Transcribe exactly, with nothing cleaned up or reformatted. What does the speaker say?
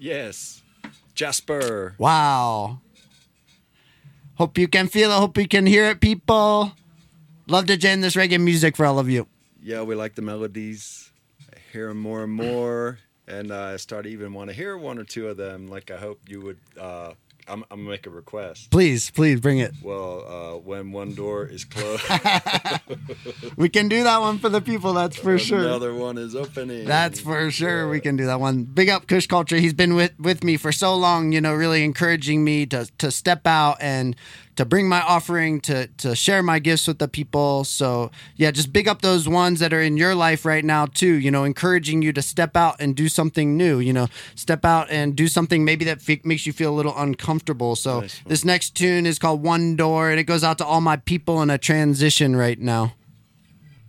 Yes. Jasper. Wow. Hope you can feel it. Hope you can hear it, people. Love to jam this reggae music for all of you. Yeah, we like the melodies. I hear them more and more. And uh, I start to even want to hear one or two of them. Like I hope you would... Uh, I'm, I'm going to make a request. Please, please bring it. Well, uh, when one door is closed... We can do that one for the people, that's for sure. Another one is opening. That's for sure. We can do that one. Big up Kush Culture. He's been with, with me for so long, you know, really encouraging me to, to step out and to bring my offering, to, to share my gifts with the people. So, yeah, just big up those ones that are in your life right now, too, you know, encouraging you to step out and do something new, you know, step out and do something maybe that f- makes you feel a little uncomfortable. So, nice. This next tune is called One Door, and it goes out to all my people in a transition right now.